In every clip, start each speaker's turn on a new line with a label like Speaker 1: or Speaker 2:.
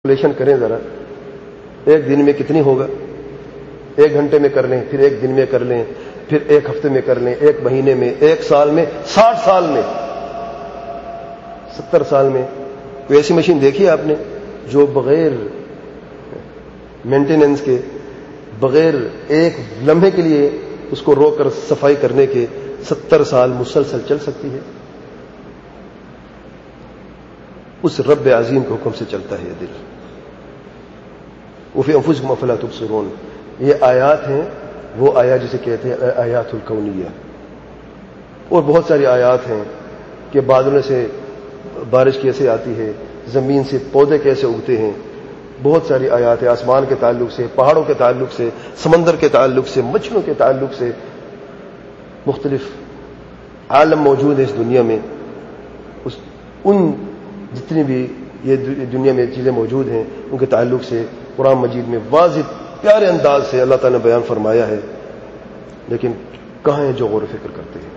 Speaker 1: Calculation کریں ذرا، ایک دن میں کتنی ہوگا؟ ایک گھنٹے میں کر لیں، پھر ایک دن میں کر لیں، پھر ایک ہفتے میں کر لیں، ایک مہینے میں، ایک سال میں، 60 سال میں، 70 سال میں۔ کوئی ایسی مشین دیکھی آپ نے جو بغیر مینٹیننس کے، بغیر ایک لمحے کے لیے اس کو روک کر صفائی کرنے کے 70 سال مسلسل چل سکتی ہے؟ اس رب عظیم کے حکم سے چلتا ہے یہ دل۔ وفی انفسکم افلا تبصرون، یہ آیات ہیں، وہ آیات جسے کہتے ہیں آیات الکونیہ۔ اور بہت ساری آیات ہیں کہ بادلوں سے بارش کیسے آتی ہے، زمین سے پودے کیسے اگتے ہیں، بہت ساری آیات ہیں آسمان کے تعلق سے، پہاڑوں کے تعلق سے، سمندر کے تعلق سے، مچھلیوں کے تعلق سے۔ مختلف عالم موجود ہے اس دنیا میں، ان جتنی بھی یہ دنیا میں چیزیں موجود ہیں ان کے تعلق سے قرآن مجید میں واضح پیارے انداز سے اللہ تعالیٰ نے بیان فرمایا ہے، لیکن کہاں ہیں جو غور و فکر کرتے ہیں؟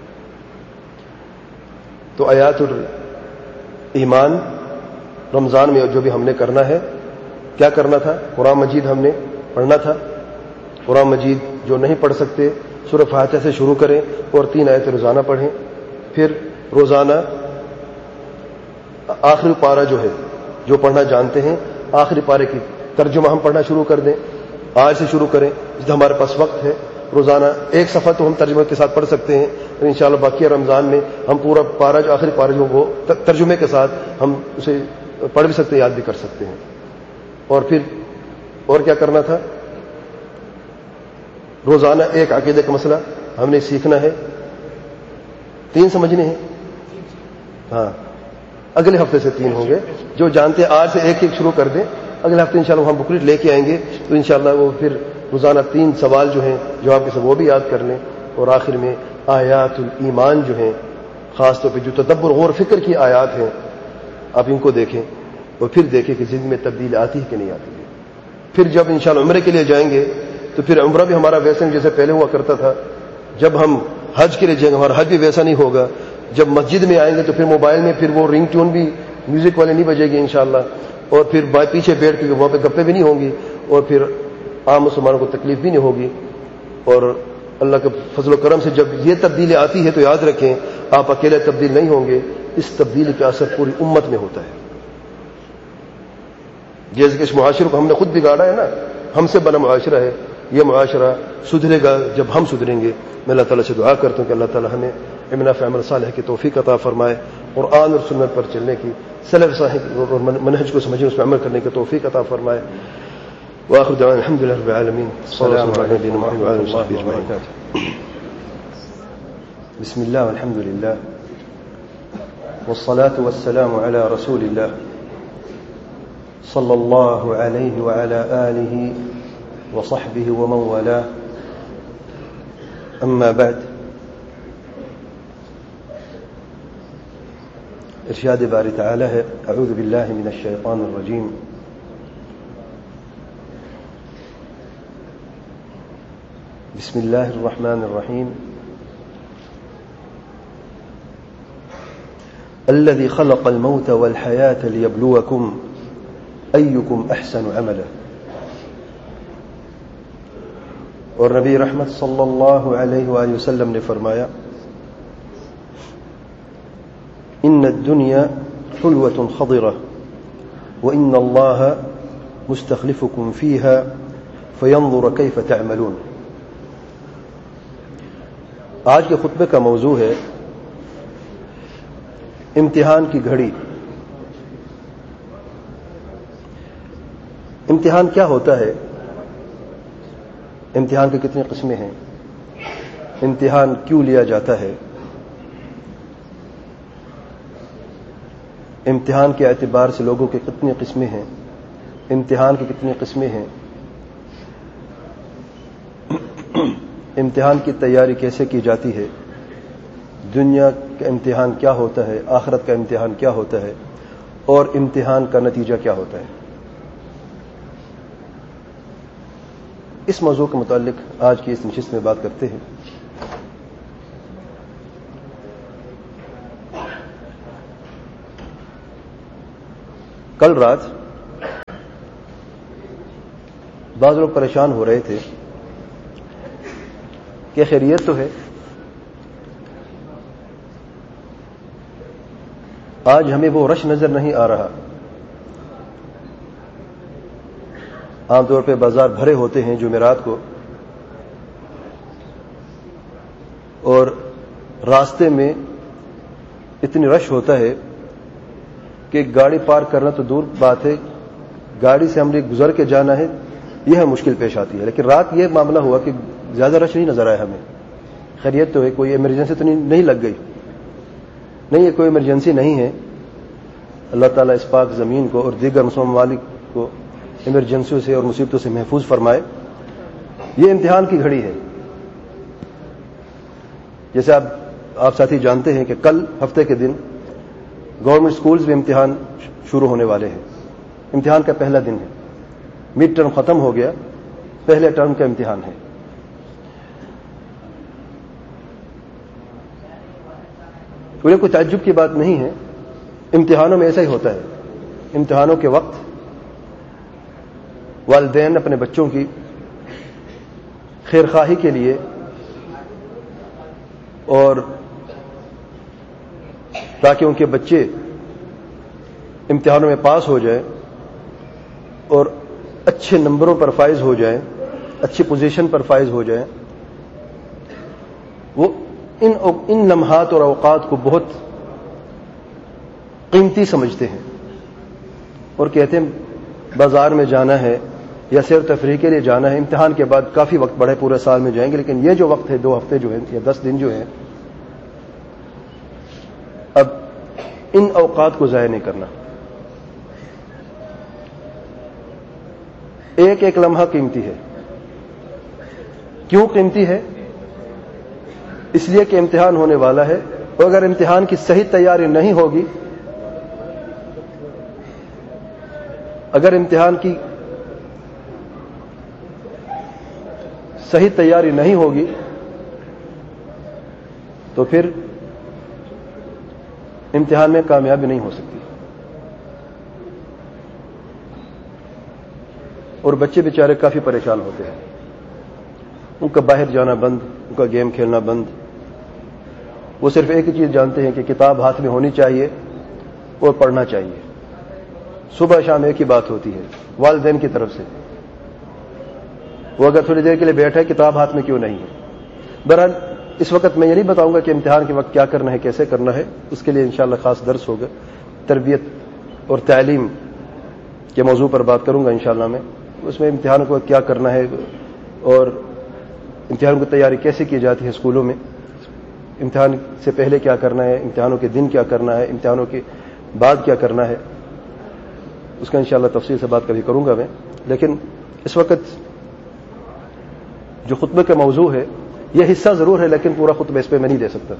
Speaker 1: تو آیات الایمان رمضان میں جو بھی ہم نے کرنا ہے، کیا کرنا تھا؟ قرآن مجید ہم نے پڑھنا تھا۔ قرآن مجید جو نہیں پڑھ سکتے سورہ فاتحہ سے شروع کریں اور 3 آیتیں روزانہ پڑھیں، پھر روزانہ آخری پارہ جو ہے، جو پڑھنا جانتے ہیں آخری پارے کی ترجمہ ہم پڑھنا شروع کر دیں، آج سے شروع کریں جس ہمارے پاس وقت ہے۔ روزانہ ایک صفحہ تو ہم ترجمے کے ساتھ پڑھ سکتے ہیں، اور انشاءاللہ باقی رمضان میں ہم پورا پارہ جو آخری پارہ جو وہ ترجمے کے ساتھ ہم اسے پڑھ بھی سکتے ہیں، یاد بھی کر سکتے ہیں۔ اور پھر اور کیا کرنا تھا؟ روزانہ ایک عقیدے کا مسئلہ ہم نے سیکھنا ہے، 3 سمجھنے ہیں، ہاں اگلے ہفتے سے 3 ہوں گے۔ جو جانتے ہیں آج سے ایک شروع کر دیں، اگلے ہفتے انشاءاللہ ہم بکلیٹ لے کے آئیں گے، تو انشاءاللہ وہ پھر روزانہ 3 سوال جو ہیں جواب کے سب وہ بھی یاد کر لیں۔ اور آخر میں آیات الایمان جو ہیں، خاص طور پہ جو تدبر غور فکر کی آیات ہیں، آپ ان کو دیکھیں اور پھر دیکھیں کہ زندگی میں تبدیلی آتی ہے کہ نہیں آتی ہے۔ پھر جب انشاءاللہ عمرے کے لیے جائیں گے تو پھر عمرہ بھی ہمارا ویسا جیسے پہلے ہوا کرتا تھا۔ جب ہم حج کے لیے جائیں گے ہمارا حج بھی ویسا نہیں ہوگا۔ جب مسجد میں آئیں گے تو پھر موبائل میں پھر وہ رنگ ٹیون بھی میوزک والے نہیں بجے گی انشاءاللہ، اور پھر پیچھے بیٹھ کے وہاں پہ گپے بھی نہیں ہوں گی، اور پھر عام مسلمانوں کو تکلیف بھی نہیں ہوگی۔ اور اللہ کے فضل و کرم سے جب یہ تبدیلی آتی ہے تو یاد رکھیں آپ اکیلے تبدیل نہیں ہوں گے، اس تبدیلی کا اثر پوری امت میں ہوتا ہے۔ جیسے کہ اس معاشرے کو ہم نے خود بگاڑا ہے نا، ہم سے بنا معاشرہ ہے، یہ معاشرہ سدھرے گا جب ہم سدھریں گے۔ میں اللہ تعالیٰ سے دعا کرتا ہوں کہ اللہ تعالیٰ ہمیں امنا فی عمل صالح کی توفیق عطا فرمائے، قرآن اور سنت پر چلنے کی، سلف صالح اور منہج کو سمجھنے اس پر عمل کرنے کی توفیق عطا فرمائے۔ وآخر دعوانا الحمد لله رب العالمين، السلام على نبينا محمد وعلى آله وصحبه أجمعين۔ بسم الله والحمد لله والصلاة والسلام على رسول الله صلى الله عليه وعلى آله وصحبه ومن والاه، أما بعد۔ ارشاد باری تعالی ہے، اعوذ باللہ من الشیطان الرجیم، بسم اللہ الرحمن الرحیم، الذي خلق الموت والحياة ليبلوكم أيكم أحسن عملا۔ اور نبی رحمت صلی اللہ علیہ وآلہ وسلم نے فرمایا، ان الدنيا حلوة خضرة وإن الله مستخلفكم فيها فينظر كيف تعملون۔ آج کے خطبے کا موضوع ہے امتحان کی گھڑی۔ امتحان کیا ہوتا ہے؟ امتحان کی کتنی قسمیں ہیں؟ امتحان کیوں لیا جاتا ہے؟ امتحان کے اعتبار سے لوگوں کی کتنی قسمیں ہیں؟ امتحان کی کتنی قسمیں ہیں؟ امتحان کی تیاری کیسے کی جاتی ہے؟ دنیا کا امتحان کیا ہوتا ہے؟ آخرت کا امتحان کیا ہوتا ہے؟ اور امتحان کا نتیجہ کیا ہوتا ہے؟ اس موضوع کے متعلق آج کی اس نشست میں بات کرتے ہیں۔ کل رات بعض لوگ پریشان ہو رہے تھے کہ خیریت تو ہے، آج ہمیں وہ رش نظر نہیں آ رہا. عام طور پہ بازار بھرے ہوتے ہیں جمعرات کو، اور راستے میں اتنی رش ہوتا ہے کہ گاڑی پارک کرنا تو دور بات ہے، گاڑی سے ہم نے گزر کے جانا ہے، یہ مشکل پیش آتی ہے. لیکن رات یہ معاملہ ہوا کہ زیادہ رش نہیں نظر آیا ہمیں. خیریت تو ہے، کوئی ایمرجنسی تو نہیں لگ گئی. نہیں، یہ کوئی ایمرجنسی نہیں ہے. اللہ تعالیٰ اس پاک زمین کو اور دیگر مسلمان ممالک کو ایمرجنسیوں سے اور مصیبتوں سے محفوظ فرمائے. یہ امتحان کی گھڑی ہے. جیسے آپ ساتھی جانتے ہیں کہ کل ہفتے کے دن گورنمنٹ سکولز میں امتحان شروع ہونے والے ہیں. امتحان کا پہلا دن ہے، مڈ ٹرم ختم ہو گیا، پہلے ٹرم کا امتحان ہے. کوئی تعجب کی بات نہیں ہے، امتحانوں میں ایسا ہی ہوتا ہے. امتحانوں کے وقت والدین اپنے بچوں کی خیر خواہی کے لیے اور تاکہ ان کے بچے امتحانوں میں پاس ہو جائیں اور اچھے نمبروں پر فائز ہو جائیں، اچھی پوزیشن پر فائز ہو جائیں، وہ ان لمحات اور اوقات کو بہت قیمتی سمجھتے ہیں اور کہتے ہیں بازار میں جانا ہے یا سیر تفریح کے لیے جانا ہے، امتحان کے بعد کافی وقت بڑے پورے سال میں جائیں گے، لیکن یہ جو وقت ہے 2 ہفتے جو ہیں یا 10 دن جو ہیں، اب ان اوقات کو ضائع نہیں کرنا. ایک ایک لمحہ قیمتی ہے. کیوں قیمتی ہے؟ اس لیے کہ امتحان ہونے والا ہے، اور اگر امتحان کی صحیح تیاری نہیں ہوگی، اگر امتحان کی صحیح تیاری نہیں ہوگی تو پھر امتحان میں کامیابی نہیں ہو سکتی. اور بچے بیچارے کافی پریشان ہوتے ہیں، ان کا باہر جانا بند، ان کا گیم کھیلنا بند. وہ صرف ایک ہی چیز جانتے ہیں کہ کتاب ہاتھ میں ہونی چاہیے اور پڑھنا چاہیے. صبح شام ایک ہی بات ہوتی ہے والدین کی طرف سے، وہ اگر تھوڑی دیر کے لیے بیٹھے کتاب ہاتھ میں کیوں نہیں ہے. بہرحال اس وقت میں یہ نہیں بتاؤں گا کہ امتحان کے وقت کیا کرنا ہے، کیسے کرنا ہے. اس کے لیے انشاءاللہ خاص درس ہوگا. تربیت اور تعلیم کے موضوع پر بات کروں گا انشاءاللہ میں. اس میں امتحان کو کیا کرنا ہے اور امتحان کی تیاری کیسے کی جاتی ہے اسکولوں میں، امتحان سے پہلے کیا کرنا ہے، امتحانوں کے دن کیا کرنا ہے، امتحانوں کے بعد کیا کرنا ہے، اس کا انشاءاللہ تفصیل سے بات کبھی کروں گا میں. لیکن اس وقت جو خطبے کا موضوع ہے یہ حصہ ضرور ہے، لیکن پورا خطبہ اس پہ میں نہیں دے سکتا.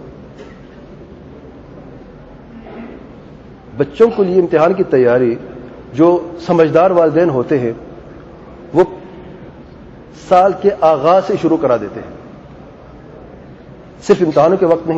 Speaker 1: بچوں کے لیے امتحان کی تیاری جو سمجھدار والدین ہوتے ہیں وہ سال کے آغاز سے شروع کرا دیتے ہیں، صرف امتحانوں کے وقت نہیں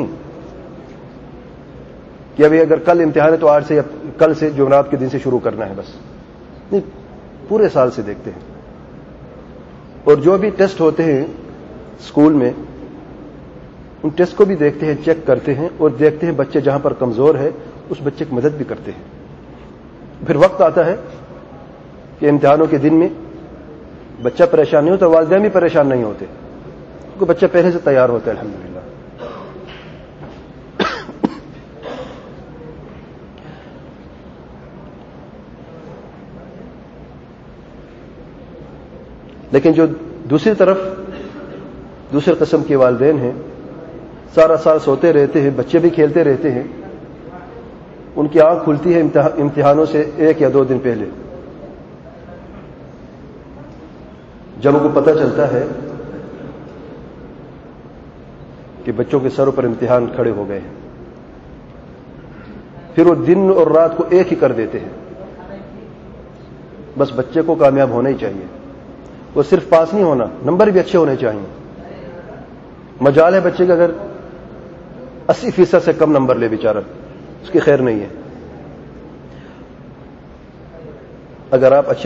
Speaker 1: کہ ابھی اگر کل امتحان ہے تو آج سے یا کل سے جمعرات کے دن سے شروع کرنا ہے، بس نہیں، پورے سال سے دیکھتے ہیں. اور جو بھی ٹیسٹ ہوتے ہیں اسکول میں ان ٹیسٹ کو بھی دیکھتے ہیں، چیک کرتے ہیں اور دیکھتے ہیں بچے جہاں پر کمزور ہے اس بچے کی مدد بھی کرتے ہیں. پھر وقت آتا ہے کہ امتحانوں کے دن میں بچہ پریشان نہیں ہوتا، والدین بھی پریشان نہیں ہوتے کیونکہ بچہ پہلے سے تیار ہوتا ہے الحمدللہ. لیکن جو دوسری طرف دوسرے قسم کے والدین ہیں، سارا سال سوتے رہتے ہیں، بچے بھی کھیلتے رہتے ہیں، ان کی آنکھ کھلتی ہے امتحانوں سے 1 یا 2 دن پہلے، جب ان کو پتہ چلتا ہے کہ بچوں کے سروں پر امتحان کھڑے ہو گئے ہیں. پھر وہ دن اور رات کو ایک ہی کر دیتے ہیں، بس بچے کو کامیاب ہونا ہی چاہیے. وہ صرف پاس نہیں ہونا، نمبر بھی اچھے ہونے چاہیے. مجال ہے بچے کا اگر 80% سے کم نمبر لے بیچارہ، اس کی خیر نہیں ہے. اگر آپ اچھے